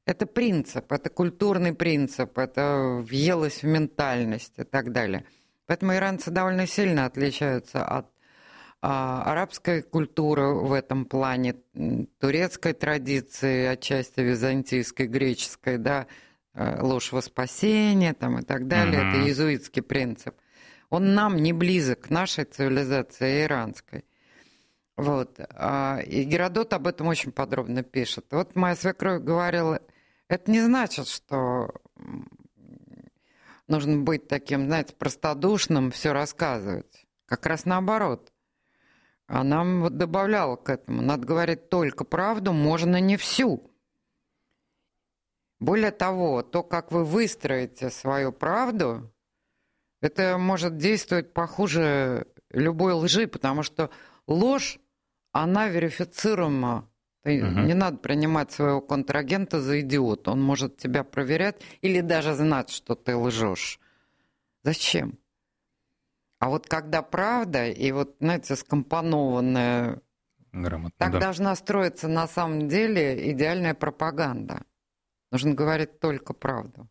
Это принцип, это культурный принцип, это въелось в ментальность и так далее. Поэтому иранцы довольно сильно отличаются от арабской культуры в этом плане, турецкой традиции, отчасти византийской, греческой, да, ложь во спасение там, и так далее. Это иезуитский принцип. Он нам не близок к нашей цивилизации иранской. Вот. И Геродот об этом очень подробно пишет. Вот моя свекровь говорила, это не значит, что нужно быть таким, знаете, простодушным, все рассказывать. Как раз наоборот. Она вот добавляла к этому. Надо говорить только правду, можно не всю. Более того, то, как вы выстроите свою правду, это может действовать похуже любой лжи, потому что ложь, она верифицируема. Не надо принимать своего контрагента за идиота. Он может тебя проверять или даже знать, что ты лжешь. Зачем? А вот когда правда, и вот, знаете, скомпонованная, грамотно, так должна строиться на самом деле идеальная пропаганда. Нужно говорить только правду.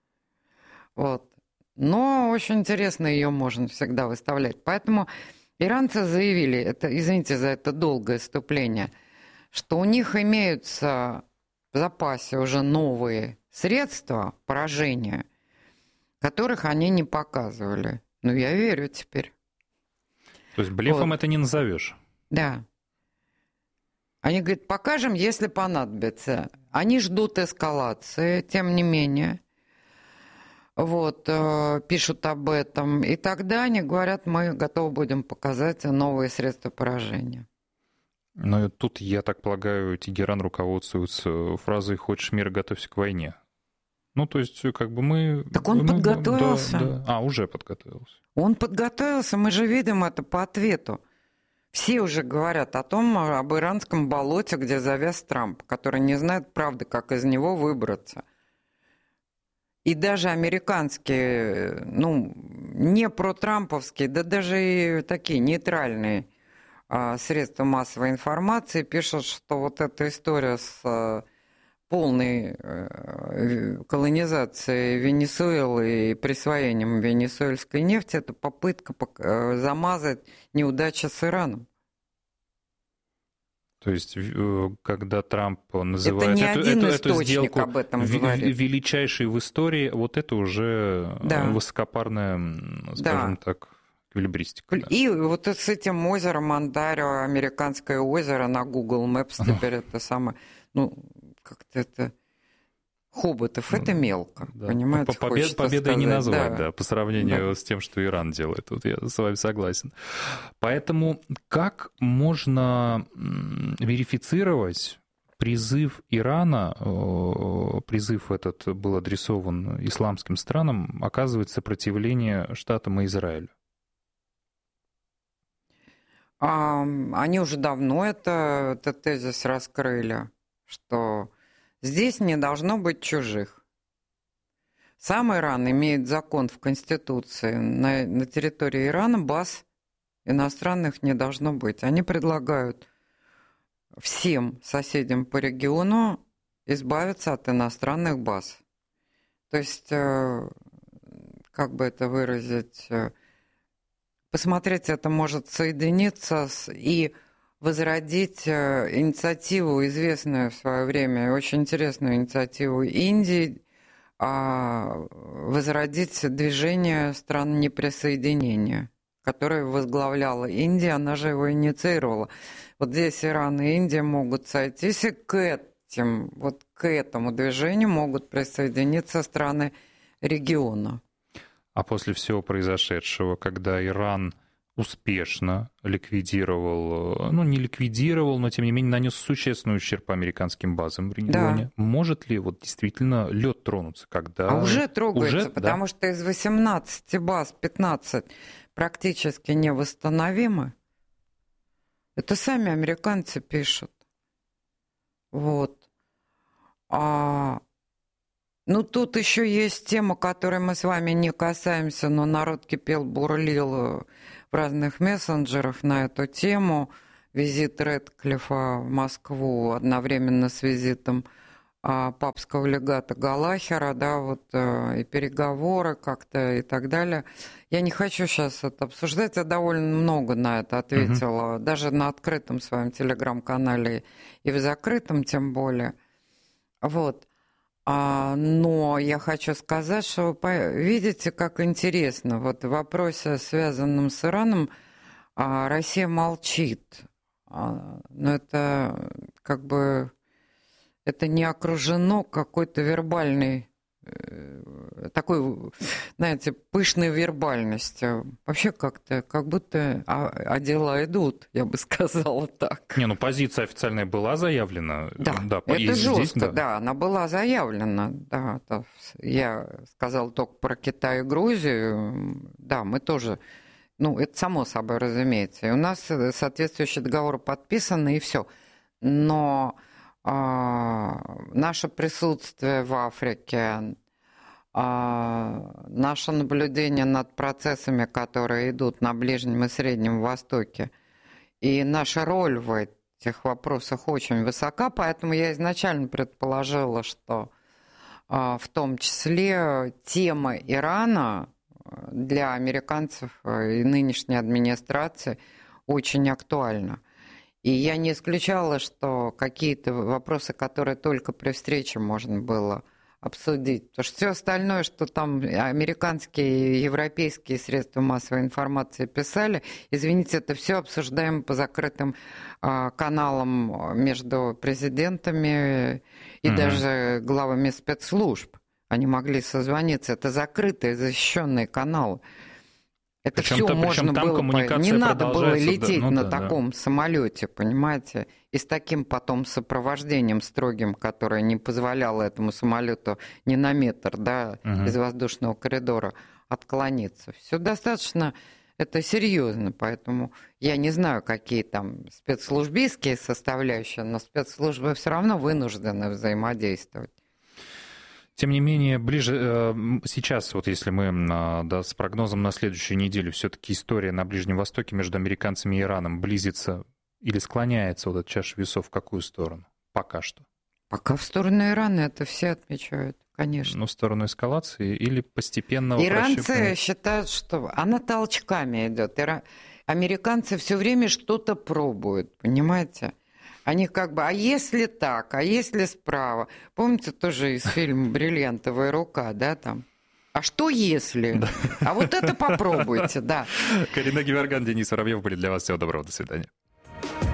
Вот. Но очень интересно ее можно всегда выставлять. Поэтому иранцы заявили, это, извините за это долгое вступление, что у них имеются в запасе уже новые средства поражения, которых они не показывали. Ну, я верю теперь. То есть блефом это не назовешь? Да. Они говорят, покажем, если понадобится. Они ждут эскалации, тем не менее. Вот, пишут об этом. И тогда они говорят, мы готовы будем показать новые средства поражения. Но тут, я так полагаю, Тегеран руководствуется фразой «хочешь мира, готовься к войне». Ну, то есть, как бы мы... Так он подготовился. Да. Уже подготовился. Он подготовился, мы же видим это по ответу. Все уже говорят о том, об иранском болоте, где завяз Трамп, который не знает, правда, как из него выбраться. И даже американские, ну, не протрамповские, да даже и такие нейтральные средства массовой информации пишут, что вот эта история с полной колонизацией Венесуэлы и присвоением венесуэльской нефти, это попытка замазать неудачи с Ираном. То есть, когда Трамп называет эту сделку об этом величайшей в истории, вот это уже высокопарная, скажем так, эквилибристика. Да. И вот с этим озером Онтарио, американское озеро на Google Maps теперь это самое, ну, как-то это... Хоботов, это мелко, понимаете? Победой не назвать, да, по сравнению с тем, что Иран делает. Тут я с вами согласен. Поэтому как можно верифицировать призыв Ирана, призыв этот был адресован исламским странам, оказывает сопротивление Штатам и Израилю? Они уже давно этот тезис раскрыли, что здесь не должно быть чужих. Сам Иран имеет закон в Конституции. На территории Ирана баз иностранных не должно быть. Они предлагают всем соседям по региону избавиться от иностранных баз. То есть, как бы это выразить, посмотреть, это может соединиться и возродить инициативу, известную в свое время, очень интересную инициативу Индии, возродить движение стран неприсоединения, которое возглавляла Индия, она же его инициировала. Вот здесь Иран и Индия могут сойтись, и к этому движению могут присоединиться страны региона. А после всего произошедшего, когда Иран успешно ликвидировал, ну не ликвидировал, но тем не менее нанес существенный ущерб по американским базам в регионе. Да. Может ли вот действительно лед тронуться, когда... Уже трогается, потому что из 18 баз 15 практически невосстановимы. Это сами американцы пишут. Вот. Ну, тут еще есть тема, которой мы с вами не касаемся, но народ кипел, бурлил в разных мессенджерах на эту тему. Визит Рэдклиффа в Москву одновременно с визитом папского легата Галахера, да, вот и переговоры как-то и так далее. Я не хочу сейчас это обсуждать, я довольно много на это ответила, даже на открытом своем телеграм-канале и в закрытом тем более. Вот. Но я хочу сказать, что вы видите, как интересно. Вот в вопросе, связанном с Ираном, Россия молчит. Но это как бы... Это не окружено какой-то вербальной, такой, знаете, пышной вербальностью. Вообще как-то, как будто дела идут, я бы сказала так. Не, ну позиция официальная была заявлена. Да, это жестко, да, она была заявлена. Да, я сказала только про Китай и Грузию. Да, мы тоже, ну, это само собой разумеется. И у нас соответствующие договоры подписаны, и все. Но... наше присутствие в Африке, наше наблюдение над процессами, которые идут на Ближнем и Среднем Востоке, и наша роль в этих вопросах очень высока, поэтому я изначально предположила, что в том числе тема Ирана для американцев и нынешней администрации очень актуальна. И я не исключала, что какие-то вопросы, которые только при встрече можно было обсудить. Потому что все остальное, что там американские и европейские средства массовой информации писали, извините, это все обсуждаем по закрытым каналам между президентами и даже главами спецслужб. Они могли созвониться. Это закрытые, защищенные каналы. Это все можно было, не надо было лететь на таком самолете, понимаете, и с таким потом сопровождением строгим, которое не позволяло этому самолету ни на метр, да, из воздушного коридора отклониться. Все достаточно, это серьезно, поэтому я не знаю, какие там спецслужбистские составляющие, но спецслужбы все равно вынуждены взаимодействовать. Тем не менее, ближе сейчас, вот если мы с прогнозом на следующую неделю, все-таки история на Ближнем Востоке между американцами и Ираном близится или склоняется вот эта чаша весов в какую сторону? Пока что. Пока в сторону Ирана, это все отмечают, конечно. Ну, в сторону эскалации или постепенного Иранцы считают, что она толчками идет. Американцы все время что-то пробуют, понимаете? Они как бы, а если так, а если справа? Помните тоже из фильма «Бриллиантовая рука», да, там? А что если? Да. А вот это попробуйте, да. Карина Геворгян, Денис Воробьев были для вас. Всего доброго, до свидания.